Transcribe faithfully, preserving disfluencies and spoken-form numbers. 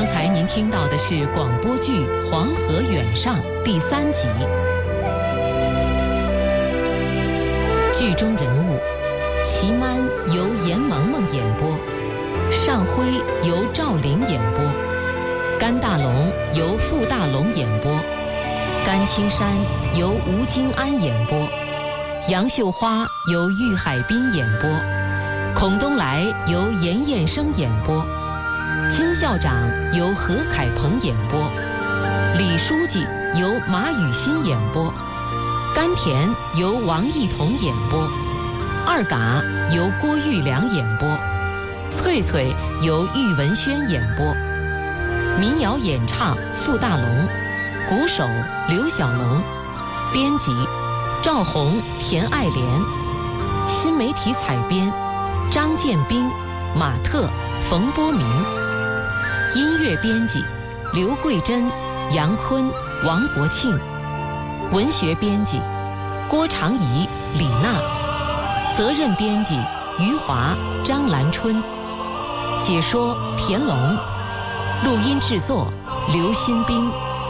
刚才您听到的是广播剧《黄河远上》第三集。剧中人物：祁曼由严萌萌演播，尚辉由赵玲演播，甘大龙由傅大龙演播，甘青山由吴京安演播，杨秀花由郁海滨演播，孔东来由严彦生演播，金校长由何凯鹏演播，李书记由马雨欣演播，甘田由王艺彤演播，二嘎由郭玉良演播，翠翠由郁文轩演播，民谣演唱傅大龙，鼓手刘小龙，编辑赵红、田爱莲，新媒体采编张建斌、马特、冯波明，音乐编辑刘桂珍、杨坤、王国庆，文学编辑郭长怡、李娜，责任编辑余华、张兰春，解说田龙，录音制作刘新兵。